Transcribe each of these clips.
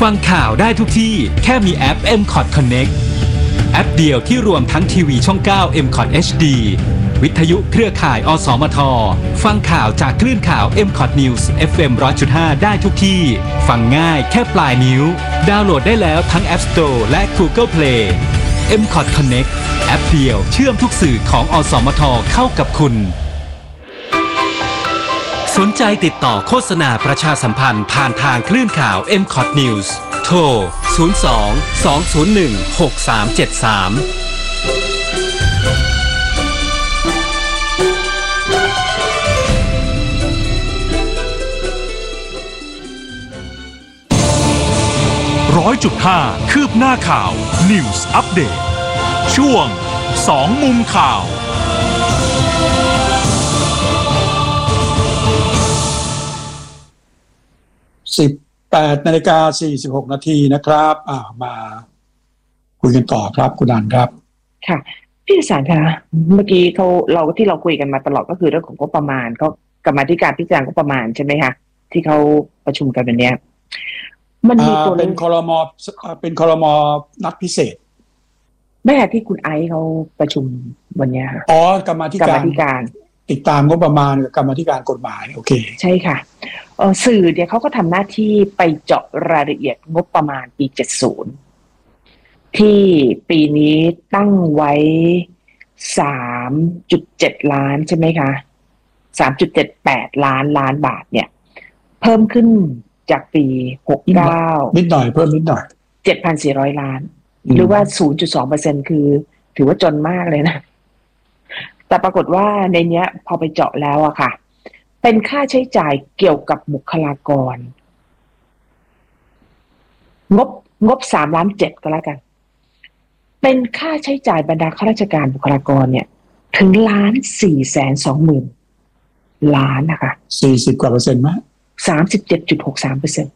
ฟังข่าวได้ทุกที่แค่มีแอป MCOT Connect แอปเดียวที่รวมทั้งทีวีช่อง 9 MCOT HD วิทยุเครือข่ายอสมทฟังข่าวจากคลื่นข่าว MCOT News FM 100.5 ได้ทุกที่ฟังง่ายแค่ปลายนิ้วดาวน์โหลดได้แล้วทั้ง App Store และ Google Play MCOT Connect แอปเดียวเชื่อมทุกสื่อของอสมทเข้ากับคุณสนใจติดต่อโฆษณาประชาสัมพันธ์ผ่านทางคลื่นข่าว MCOT News โทร 100.5 คืบหน้าข่าว News Update ช่วง2มุมข่าว 18:46 นาทีนะครับมาคุยกันต่อครับคุณอันครับค่ะพี่สารคะเมื่อกี้ที่เราคุยกันมาตลอดก็คือเรื่องของงบประมาณก็กรรมาธิการพิจารณางบประมาณใช่ไหมคะที่เขาประชุมกันวันนี้มันมีตัวเป็นครม. นัดพิเศษไม่ค่ะที่คุณไอซ์เขาประชุมวันนี้ค่ะกรรมาธิการติดตามงบประมาณกับกรรมาธิการกฎหมายโอเคใช่ค่ะสื่อเนี่ยเขาก็ทำหน้าที่ไปเจาะรายละเอียดงบประมาณปี70ที่ปีนี้ตั้งไว้ 3.7 ล้านใช่ไหมคะ 3.78 ล้านบาทเนี่ยเพิ่มขึ้นจากปี69 นิดหน่อยเพิ่มนิดหน่อย 7,400 ล้านหรือว่า 0.2% คือถือว่าจนมากเลยนะแต่ปรากฏว่าในเนี้ยพอไปเจาะแล้วอะค่ะเป็นค่าใช้จ่ายเกี่ยวกับบุคลากรงบ3.7 ล้านก็แล้วกันเป็นค่าใช้จ่ายบรรดาข้าราชการบุคลากรเนี่ยถึง1,420,000 ล้านนะคะ 40 กว่าเปอร์เซ็นต์มั้ย 37.63%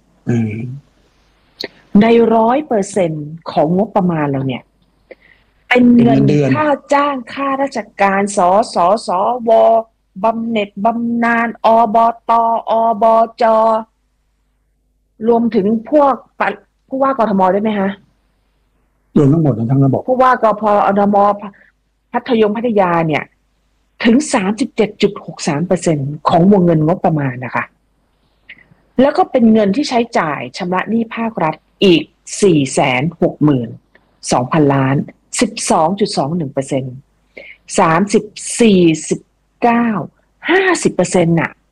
ใน 100% ของงบประมาณเราเนี่ยเป็นเงินค่าจ้างค่าราชการสสวบำเหน็จบำนาญอบตอบจรวมถึงพวกผู้ว่ากทมได้ไหมคะรวมทั้งหมดทั้งระบบผู้ว่ากพอดมพัทยาเนี่ยถึง 37.63% ของวงเงินงบประมาณนะคะแล้วก็เป็นเงินที่ใช้จ่ายชำระหนี้ภาครัฐอีก 462,000 ล้าน 12.21% 50% น่ะ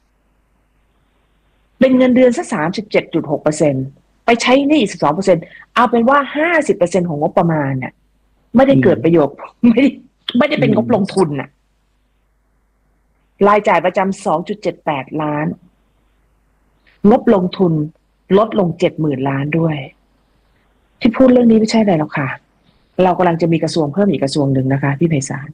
เป็นเงินเดือนซะ 37.6% ไปใช้หนี้อีก 12% เอาเป็นว่า 50% ของงบประมาณน่ะไม่ได้เกิดประโยชน์ไม่ได้เป็นงบลงทุนน่ะรายจ่ายประจำ 2.78 ล้านงบลงทุนลดลง 70,000 ล้านด้วยที่พูดเรื่องนี้ไม่ใช่อะไรหรอกค่ะเรากำลังจะมีกระทรวงเพิ่มอีกกระทรวงหนึ่งนะคะพี่ไพศาล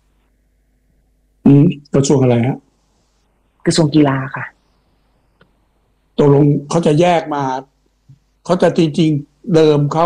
กระทรวงอะไรฮะกระทรวงกีฬาค่ะตกลงเขาจะแยกมาเขาจะจริงๆเดิมเขา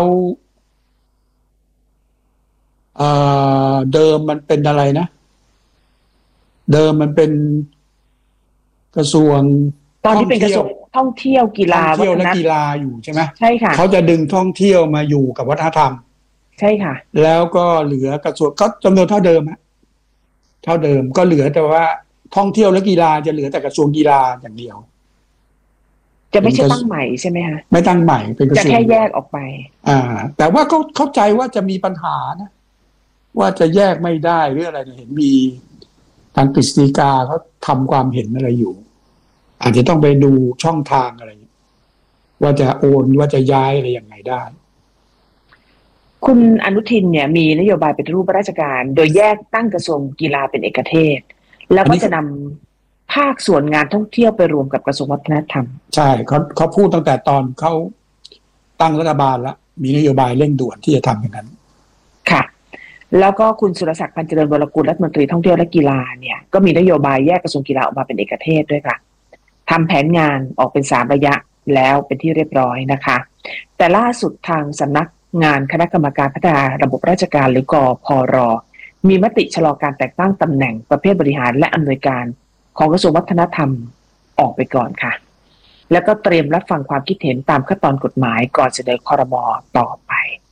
เดิมมันเป็นอะไรนะเดิมมันเป็นกระทรวงตอนนี้เป็นกระทรวงท่องเที่ยวกีฬาท่องเที่ยวและกีฬาอยู่ใช่ไหมใช่ค่ะเขาจะดึงท่องเที่ยวมาอยู่กับวัฒนธรรมใช่ค่ะแล้วก็เหลือกระทรวงก็จำนวนเท่าเดิมเท่าเดิมก็เหลือแต่ว่าท่องเที่ยวและกีฬาจะเหลือแต่กระทรวงกีฬาอย่างเดียวจะไม่ใช่ตั้งใหม่ใช่ไหมคะไม่ตั้งใหม่เป็นกระทรวงจะแค่แยกออกไปแต่ว่าเขาเข้าใจว่าจะมีปัญหานะว่าจะแยกไม่ได้หรืออะไรเห็นมีทางกฤษฎีกาเขาทำความเห็นอะไรอยู่อาจจะต้องไปดูช่องทางอะไรว่าจะโอนว่าจะย้ายอะไรยังไงได้คุณอนุทินเนี่ยมีนโยบายปฏิรูปราชการโดยแยกตั้งกระทรวงกีฬาเป็นเอกเทศแล้วก็จะนำภาคส่วนงานท่องเที่ยวไปรวมกับกระทรวงวัฒนธรรมใช่เขาพูดตั้งแต่ตอนเขาตั้งรัฐบาลแล้วมีนโยบายเร่งด่วนที่จะทำอย่างนั้นค่ะแล้วก็คุณสุรศักดิ์พันธ์เจริญวรกุลรัฐมนตรีท่องเที่ยวและกีฬาเนี่ยก็มีนโยบายแยกกระทรวงกีฬาออกมาเป็นเอกเทศด้วยค่ะทำแผนงานออกเป็น3ระยะแล้วเป็นที่เรียบร้อยนะคะแต่ล่าสุดทางสำนักงานคณะกรรมการพัฒนาระบบราชการหรือกพร.มีมติชะลอการแต่งตั้งตำแหน่งประเภทบริหารและอำนวยการของกระทรวงวัฒนธรรมออกไปก่อนค่ะแล้วก็เตรียมรับฟังความคิดเห็นตามขั้นตอนกฎหมายก่อนเสนอครม.ต่อไป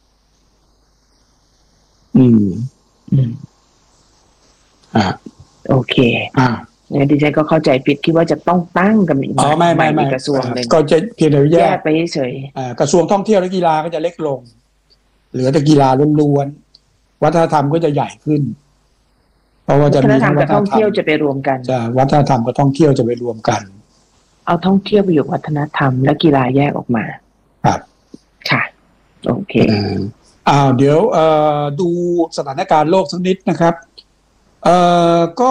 โอเคเนี่ยดิฉันก็เข้าใจผิดคิดว่าจะต้องตั้งกันอีกไม่กระทรวงหนึ่งก็จะเพียงแต่แยกไปเฉยกระทรวงท่องเที่ยวและกีฬาก็จะเล็กลงเหลือแต่กีฬาล้วนๆวัฒนธรรมก็จะใหญ่ขึ้นเพราะว่าจะมีวัฒนธรรมกับท่องเที่ยวจะไปรวมกันวัฒนธรรมกับท่องเที่ยวจะไปรวมกันเอาท่องเที่ยวไปอยู่วัฒนธรรมและกีฬาแยกออกมาครับค่ะโอเคเดี๋ยวดูสถานการณ์โลกสักนิดนะครับก็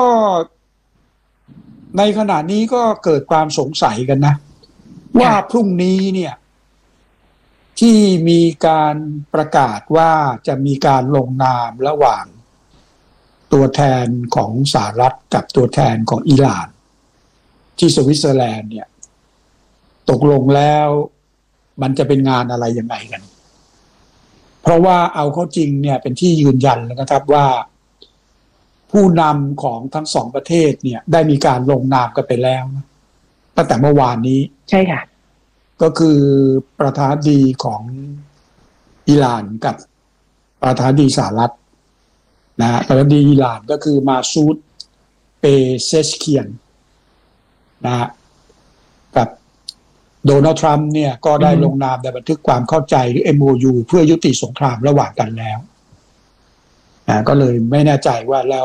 ในขณะนี้ก็เกิดความสงสัยกันนะว่าพรุ่งนี้เนี่ยที่มีการประกาศว่าจะมีการลงนามระหว่างตัวแทนของสหรัฐกับตัวแทนของอิหร่านที่สวิตเซอร์แลนด์เนี่ยตกลงแล้วมันจะเป็นงานอะไรยังไงกันเพราะว่าเอาเข้าจริงเนี่ยเป็นที่ยืนยันแล้วนะครับว่าผู้นำของทั้งสองประเทศเนี่ยได้มีการลงนามกันไปแล้วนะตั้งแต่เมื่อวานนี้ใช่ค่ะก็คือประธานาธิบดีของอิหร่านกับประธานาธิบดีสหรัฐนะประธานาธิบดีอิหร่านก็คือมาซูดเปเซชเคียนนะกับโดนัลด์ทรัมป์เนี่ยก็ได้ลงนามในบันทึกความเข้าใจหรือ MOU เพื่อยุติสงครามระหว่างกันแล้วก็เลยไม่แน่ใจว่าแล้ว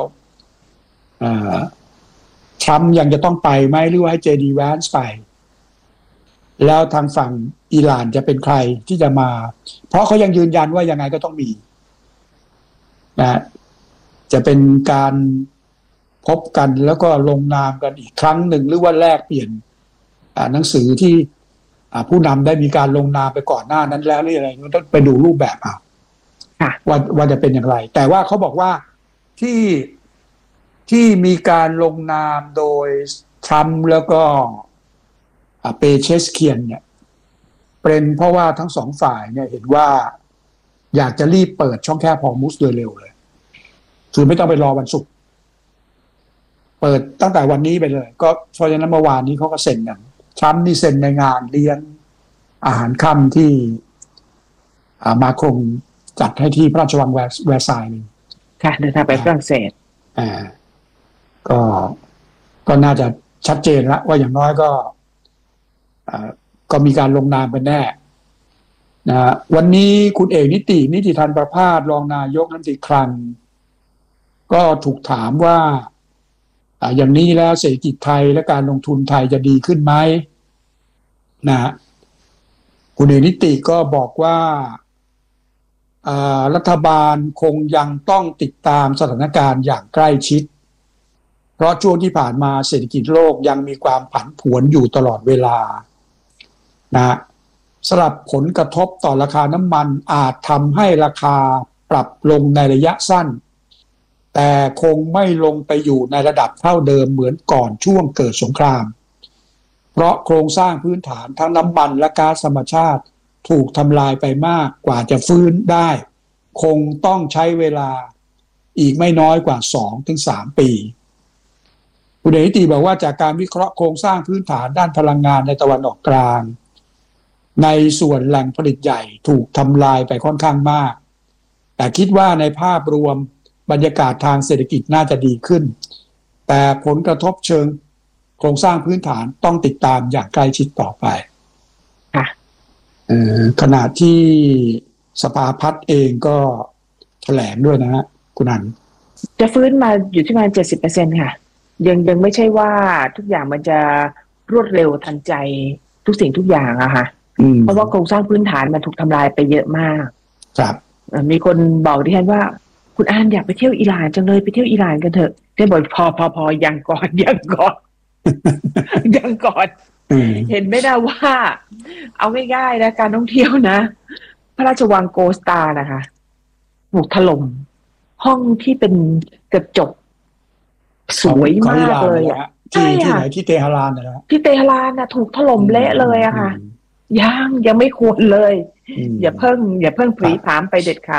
ทรัมป์ยังจะต้องไปไหมหรือว่าให้ JD Vance ไปแล้วทางฝั่งอิหร่านจะเป็นใครที่จะมาเพราะเขายังยืนยันว่ายังไงก็ต้องมีนะจะเป็นการพบกันแล้วก็ลงนามกันอีกครั้งหนึ่งหรือว่าแลกเปลี่ยนหนังสือที่ผู้นำได้มีการลงนามไปก่อนหน้านั้นแล้วหรืออะไรต้องไปดูรูปแบบเอาว่าจะเป็นอย่างไรแต่ว่าเขาบอกว่าที่มีการลงนามโดยทรัมป์แล้วก็เปเชสเคียนเนี่ยเป็นเพราะว่าทั้งสองฝ่ายเนี่ยเห็นว่าอยากจะรีบเปิดช่องแคบฮอร์มุซโดยเร็วเลยคือไม่ต้องไปรอวันศุกร์เปิดตั้งแต่วันนี้ไปเลยก็เพราะฉะนั้นเมื่อวานนี้เขาก็เซ็นกันทรัมป์นี่เซ็นในงานเลี้ยงอาหารค่ำที่มาคงจัดให้ที่พระราชวังแวร์ซายน์ค่ะเดินทางไปฝรั่งเศสก็น่าจะชัดเจนแล้วว่าอย่างน้อยก็มีการลงนามไปแน่นะวันนี้คุณเอกนิติธันประภาสรองนายกรัฐมนตรีคลังก็ถูกถามว่าอย่างนี้แล้วเศรษฐกิจไทยและการลงทุนไทยจะดีขึ้นไหมนะคุณเอกนิติก็บอกว่ารัฐบาลคงยังต้องติดตามสถานการณ์อย่างใกล้ชิดเพราะช่วงที่ผ่านมาเศรษฐกิจโลกยังมีความผันผวนอยู่ตลอดเวลานะสำหรับผลกระทบต่อราคาน้ำมันอาจทำให้ราคาปรับลงในระยะสั้นแต่คงไม่ลงไปอยู่ในระดับเท่าเดิมเหมือนก่อนช่วงเกิดสงครามเพราะโครงสร้างพื้นฐานทั้งน้ำมันและก๊าซธรรมชาติถูกทำลายไปมากกว่าจะฟื้นได้คงต้องใช้เวลาอีกไม่น้อยกว่า 2-3 ปีคุณเอกนิติบอกว่าจากการวิเคราะห์โครงสร้างพื้นฐานด้านพลังงานในตะวันออกกลางในส่วนแหล่งผลิตใหญ่ถูกทำลายไปค่อนข้างมากแต่คิดว่าในภาพรวมบรรยากาศทางเศรษฐกิจน่าจะดีขึ้นแต่ผลกระทบเชิงโครงสร้างพื้นฐานต้องติดตามอย่างใกล้ชิดต่อไปขณะที่สภาพัฒน์เองก็แถลงด้วยนะฮะคุณอันจะฟื้นมาอยู่ที่ประมาณ 70% ค่ะยังไม่ใช่ว่าทุกอย่างมันจะรวดเร็วทันใจทุกสิ่งทุกอย่างอะค่ะเพราะว่าโครงสร้างพื้นฐานมันถูกทำลายไปเยอะมากครับมีคนบอกดิฉันว่าคุณอันอยากไปเที่ยวอิหร่านจังเลยไปเที่ยวอิหร่านกันเถอะได้บอกพอยังก่อนยังก่อนเห็นไหมนะว่าเอาง่ายๆนะการท่องเที่ยวนะพระราชวังโกสตานะคะถูกถล่มห้องที่เป็นกระจกสวยมากเลยอ่ะที่ไหนที่เตหะรานนะที่เตหะรานนะถูกถล่มเละเลยอะค่ะยังไม่ควรเลยอย่าเพิ่งผลีผลามไปเด็ดขาด